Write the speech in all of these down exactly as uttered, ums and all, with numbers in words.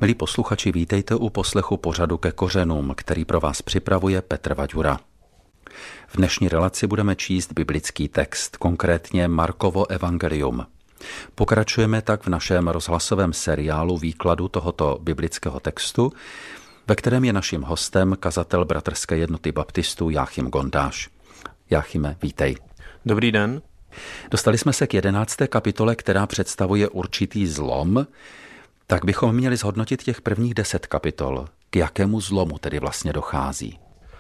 Milí posluchači, vítejte u poslechu pořadu Ke kořenům, který pro vás připravuje Petr Vaďura. V dnešní relaci budeme číst biblický text, konkrétně Markovo evangelium. Pokračujeme tak v našem rozhlasovém seriálu výkladu tohoto biblického textu, ve kterém je naším hostem kazatel Bratrské jednoty baptistů Jáchym Gondáš. Jáchyme, vítej. Dobrý den. Dostali jsme se k jedenácté kapitole, která představuje určitý zlom. Tak bychom měli zhodnotit těch prvních deset kapitol. K jakému zlomu tedy vlastně dochází?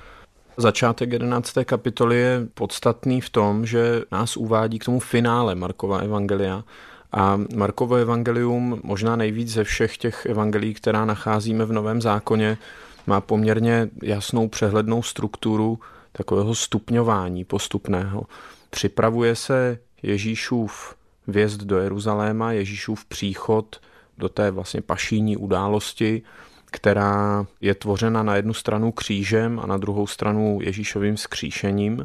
Začátek jedenácté kapitoly je podstatný v tom, že nás uvádí k tomu finále Markova evangelia. A Markovo evangelium, možná nejvíc ze všech těch evangelií, která nacházíme v Novém zákoně, má poměrně jasnou přehlednou strukturu takového stupňování postupného. Připravuje se Ježíšův vjezd do Jeruzaléma, Ježíšův příchod do té vlastně pašijní události, která je tvořena na jednu stranu křížem a na druhou stranu Ježíšovým vzkříšením.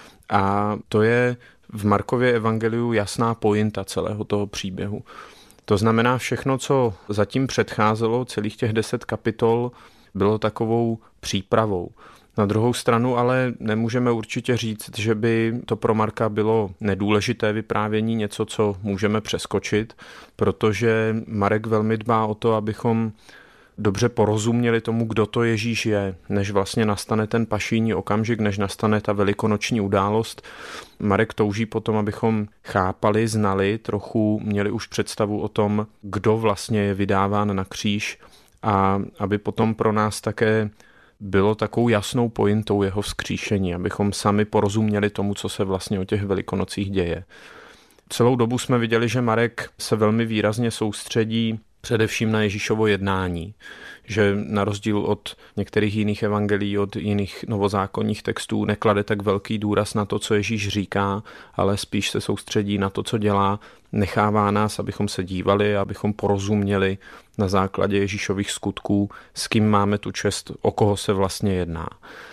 A to je v Markově evangeliu jasná pointa celého toho příběhu. To znamená, všechno, co zatím předcházelo, celých těch deset kapitol, bylo takovou přípravou. Na druhou stranu ale nemůžeme určitě říct, že by to pro Marka bylo nedůležité vyprávění, něco, co můžeme přeskočit, protože Marek velmi dbá o to, abychom dobře porozuměli tomu, kdo to Ježíš je, než vlastně nastane ten pašijní okamžik, než nastane ta velikonoční událost. Marek touží potom, abychom chápali, znali, trochu měli už představu o tom, kdo vlastně je vydáván na kříž a aby potom pro nás také bylo takovou jasnou pointou jeho vzkříšení, abychom sami porozuměli tomu, co se vlastně o těch velikonocích děje. Celou dobu jsme viděli, že Marek se velmi výrazně soustředí především na Ježíšovo jednání, že na rozdíl od některých jiných evangelií, od jiných novozákonních textů neklade tak velký důraz na to, co Ježíš říká, ale spíš se soustředí na to, co dělá, nechává nás, abychom se dívali, abychom porozuměli na základě Ježíšových skutků, s kým máme tu čest, o koho se vlastně jedná.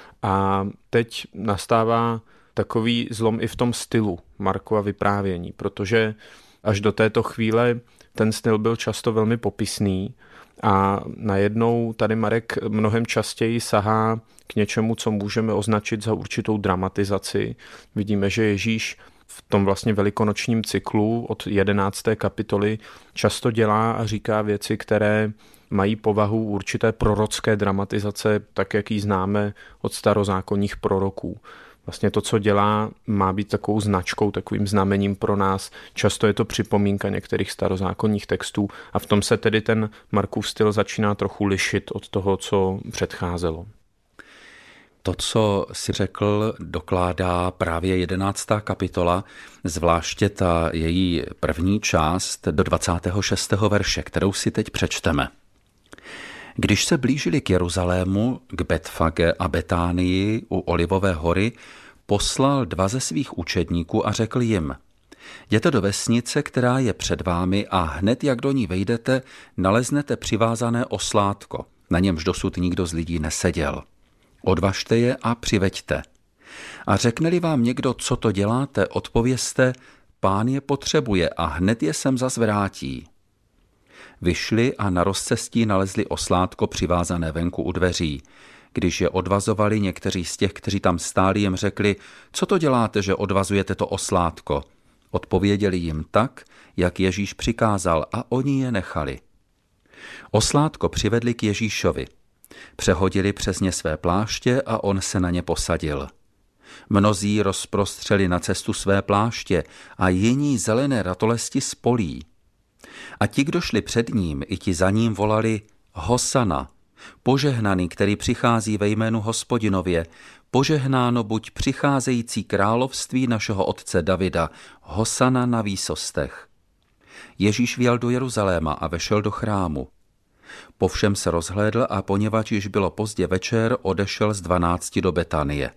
A teď nastává takový zlom i v tom stylu Markova vyprávění, protože až do této chvíle ten styl byl často velmi popisný a najednou tady Marek mnohem častěji sahá k něčemu, co můžeme označit za určitou dramatizaci. Vidíme, že Ježíš v tom vlastně velikonočním cyklu od jedenácté kapitoly často dělá a říká věci, které mají povahu určité prorocké dramatizace, tak jak ji známe od starozákonních proroků. Vlastně to, co dělá, má být takovou značkou, takovým znamením pro nás. Často je to připomínka některých starozákonních textů a v tom se tedy ten Markův styl začíná trochu lišit od toho, co předcházelo. To, co si řekl, dokládá právě jedenáctá kapitola, zvláště ta její první část do dvacátého šestého verše, kterou si teď přečteme. Když se blížili k Jeruzalému, k Betfage a Betánii u Olivové hory, poslal dva ze svých učedníků a řekl jim: Jděte do vesnice, která je před vámi, a hned, jak do ní vejdete, naleznete přivázané oslátko, na němž dosud nikdo z lidí neseděl. Odvažte je a přiveďte. A řekne-li vám někdo, co to děláte, odpovězte: Pán je potřebuje a hned je sem zas vrátí. Vyšli a na rozcestí nalezli oslátko přivázané venku u dveří. Když je odvazovali, někteří z těch, kteří tam stáli, jim řekli: Co to děláte, že odvazujete to oslátko? Odpověděli jim tak, jak Ježíš přikázal, a oni je nechali. Oslátko přivedli k Ježíšovi. Přehodili přes ně své pláště a on se na ně posadil. Mnozí rozprostřeli na cestu své pláště a jiní zelené ratolesti z polí. A ti, kdo šli před ním, i ti za ním volali: Hosana, požehnaný, který přichází ve jménu Hospodinově, požehnáno buď přicházející království našeho otce Davida, Hosana na výsostech. Ježíš vjel do Jeruzaléma a vešel do chrámu. Povšem se rozhlédl a poněvadž již bylo pozdě večer, odešel z dvanácti do Betanie.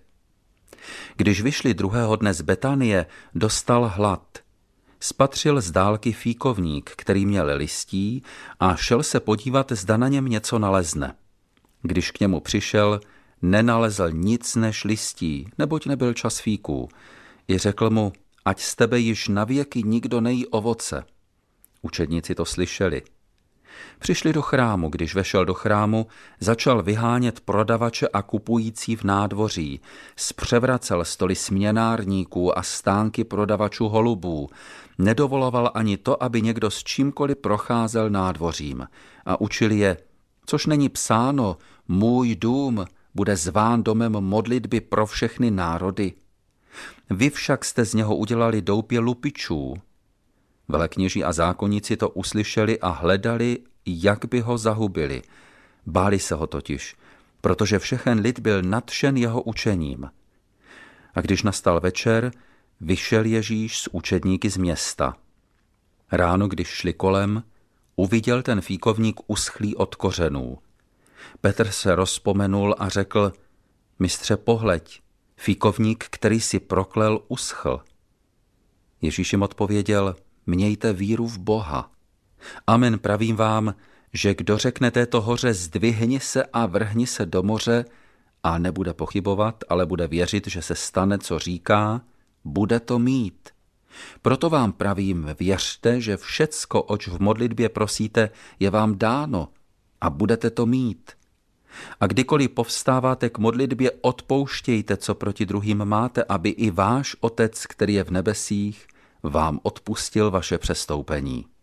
Když vyšli druhého dne z Betanie, dostal hlad. Spatřil z dálky fíkovník, který měl listí, a šel se podívat, zda na něm něco nalezne. Když k němu přišel, nenalezl nic než listí, neboť nebyl čas fíků. I řekl mu: ať z tebe již navěky nikdo nejí ovoce. Učedníci to slyšeli. Přišli do chrámu, když vešel do chrámu, začal vyhánět prodavače a kupující v nádvoří, zpřevracel stoly směnárníků a stánky prodavačů holubů, nedovoloval ani to, aby někdo s čímkoliv procházel nádvořím a učil je, což není psáno, můj dům bude zván domem modlitby pro všechny národy. Vy však jste z něho udělali doupě lupičů. Velekněží a zákonníci to uslyšeli a hledali, jak by ho zahubili. Báli se ho totiž, protože všechen lid byl nadšen jeho učením. A když nastal večer, vyšel Ježíš s učedníky z města. Ráno, když šli kolem, uviděl ten fíkovník uschlý od kořenů. Petr se rozpomenul a řekl, mistře, pohleď, fíkovník, který si proklel, uschl. Ježíš jim odpověděl, mějte víru v Boha. Amen, pravím vám, že kdo řekne této hoře, zdvihni se a vrhni se do moře a nebude pochybovat, ale bude věřit, že se stane, co říká, bude to mít. Proto vám pravím, věřte, že všecko, oč v modlitbě prosíte, je vám dáno a budete to mít. A kdykoliv povstáváte k modlitbě, odpouštějte, co proti druhým máte, aby i váš Otec, který je v nebesích, vám odpustil vaše přestoupení.